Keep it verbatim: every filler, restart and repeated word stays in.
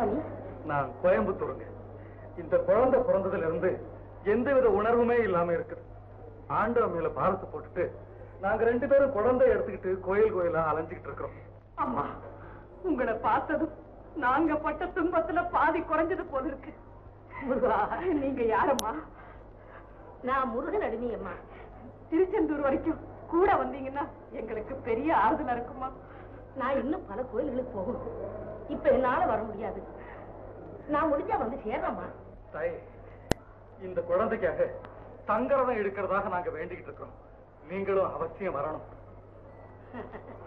நான் கோயம்புத்தூருங்க. இந்த குழந்தை பிறந்ததுல இருந்து எந்தவித உணர்வுமே இல்லாம இருக்குது. ஆண்டவன் மேல பாரத்தை போட்டுட்டு நாங்க ரெண்டு பேரும் குழந்தை எடுத்துக்கிட்டு கோயில் கோயிலா அலைஞ்சுக்கிட்டு இருக்கிறோம். அம்மா, உங்களை பார்த்ததும் நாங்க பட்ட துன்பத்துல பாதி குறைஞ்சது போல இருக்கு. நீங்க யாரம்மா? நான் முருகன் அடிமை அம்மா. திருச்செந்தூர் வரைக்கும் கூட வந்தீங்கன்னா எங்களுக்கு பெரிய ஆறுதலா இருக்குமா? நான் இன்னும் பல கோயில்களுக்கு போகணும். இப்ப என்னால வர முடியாது. நான் முடிஞ்சா வந்து சேர்றேம்மா. தாய், இந்த குழந்தைக்காக தங்கரதம் எடுக்கிறதாக நாங்க வேண்டிக்கிட்டு இருக்கிறோம். நீங்களும் அவசியம் வரணும்.